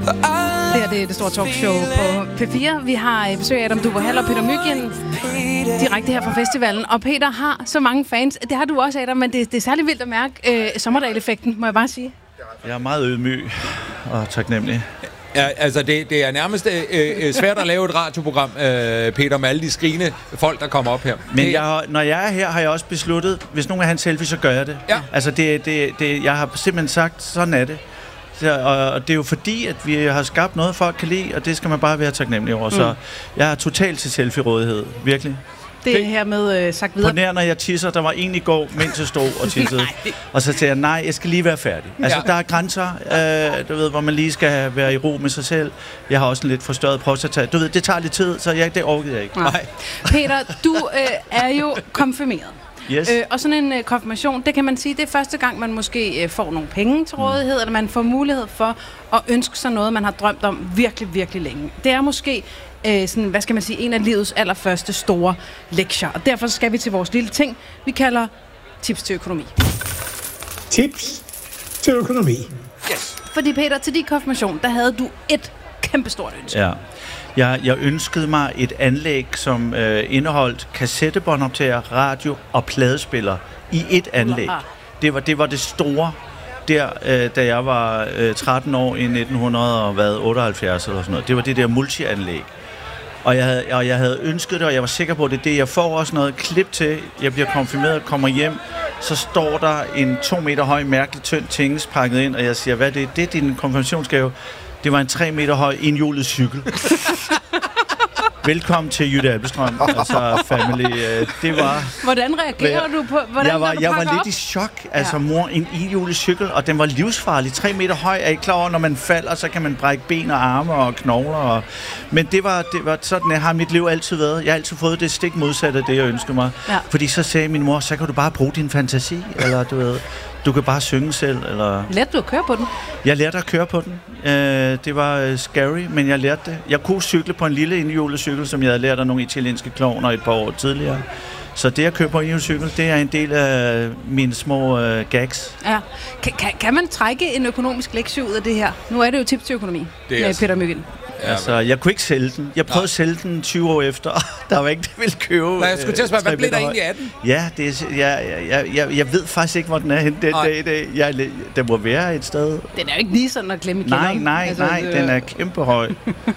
Det her det er det store talkshow på P4. Vi har besøg af Adam Duvå Hall og Peter Mygind direkte her fra festivalen. Og Peter har så mange fans. Det har du også, Adam, men det er særlig vildt at mærke Sommerdal-effekten, må jeg bare sige. Jeg er meget ydmyg og taknemmelig. Ja, altså det er nærmest svært at lave et radioprogram, Peter, med alle de skrigende folk, der kommer op her. Men når jeg er her, har jeg også besluttet, hvis nogen vil have en selfie, så gør jeg det. Ja. Altså jeg har simpelthen sagt, sådan er det. Og det er jo fordi, at vi har skabt noget, folk kan lide, og det skal man bare være taknemmelig over. Så jeg er totalt til selfie-rådighed, virkelig. Det er hermed sagt videre. På nær, når jeg tisser, der var en i går, mens jeg stod og tissede. Og så sagde jeg, nej, jeg skal lige være færdig. Altså, der er grænser, du ved, hvor man lige skal være i ro med sig selv. Jeg har også en lidt forstørret prostata. Du ved, det tager lidt tid, så det orkede jeg ikke. Nej. Peter, du er jo konfirmeret. Yes. Og sådan en konfirmation, det kan man sige, det er første gang, man måske får nogle penge til rådighed, eller man får mulighed for at ønske sig noget, man har drømt om virkelig, virkelig længe. Det er måske sådan, hvad skal man sige, en af livets allerførste store lektier. Og derfor skal vi til vores lille ting, vi kalder tips til økonomi. Tips til økonomi. Yes. Fordi Peter, til din konfirmation, der havde du et kæmpestort ønske. Ja. Jeg ønskede mig et anlæg, som indeholdt kassettebåndoptager, radio og pladespiller i et anlæg. Det var det store der, da jeg var 13 år i 1978 eller sådan noget. Det var det der multianlæg. Og jeg havde ønsket det, og jeg var sikker på, at det er det. Jeg får også noget klip til. Jeg bliver konfirmeret, kommer hjem, så står der en 2 meter høj, mærkelig tynd tingest pakket ind, og jeg siger, hvad er det? Det er din konfirmationsgave. Det var en 3 meter høj enhjulet cykel. Velkommen til Jytte Abelstrøm, altså family. Det var. Hvordan reagerer du på? Jeg var lidt i chok. Altså mor, en enhjulet cykel, og den var livsfarlig. 3 meter høj. Er I klar over, når man falder, så kan man brække ben og arme og knogler. Men det var sådan, jeg har mit liv altid været. Jeg har altid fået det stik modsatte af det, jeg ønskede mig. Ja. Fordi så sagde min mor, så kan du bare bruge din fantasi, eller du ved. Du kan bare synge selv, eller. Lærte du at køre på den? Jeg lærte at køre på den. Det var scary, men jeg lærte det. Jeg kunne cykle på en lille enhjulet cykel, som jeg havde lært af nogle italienske klovner et par år tidligere. Så det at køre på en enhjulet cykel, det er en del af mine små gags. Ja. Kan man trække en økonomisk lektie ud af det her? Nu er det jo tips til økonomi med Peter Mygind. Altså, jeg kunne ikke sælge den. Jeg prøvede at sælge den 20 år efter. Der var ikke, der ville købe. Nej, jeg skulle til at spørge, hvad blev der egentlig af den? Ja, jeg ved faktisk ikke, hvor den er henne den dag i dag. Den må være et sted. Den er jo ikke lige sådan at glemme i kælderen. Nej, den er kæmpe høj.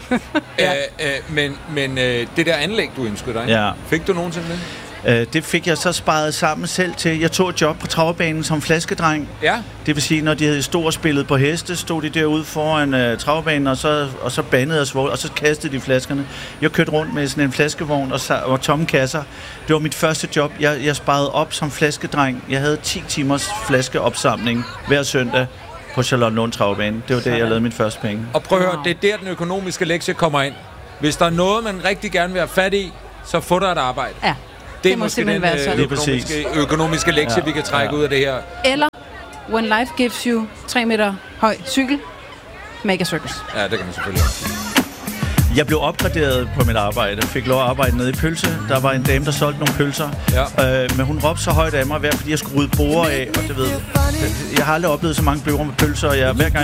Men det der anlæg, du ønskede dig, fik du nogensinde det? Det fik jeg så sparet sammen selv til. Jeg tog et job på travbanen som flaskedreng. Ja. Det vil sige, når de havde stort spillet på heste, stod de derude foran travbanen, og så bandede og svovl, og så kastede de flaskerne. Jeg kørte rundt med sådan en flaskevogn og tomme kasser. Det var mit første job. Jeg sparede op som flaskedreng. Jeg havde 10 timers flaskeopsamling hver søndag på Charlottenlund travbane. Det var det, jeg lavede mit første penge. Og prøv at høre, det er der, den økonomiske lektie kommer ind. Hvis der er noget, man rigtig gerne vil have fat i, så få dig et arbejde. Ja. Det er måske den økonomiske lektie, vi kan trække ud af det her. Eller, when life gives you 3 meter høj cykel, make a circus. Ja, det kan man selvfølgelig også. Jeg blev opgraderet på mit arbejde. Fik lov at arbejde nede i pølse. Der var en dame, der solgte nogle pølser. Ja. Men hun råbte så højt af mig, fordi jeg skulle rydde borde af. Og det ved, jeg har aldrig oplevet så mange bløver med pølser, og hver gang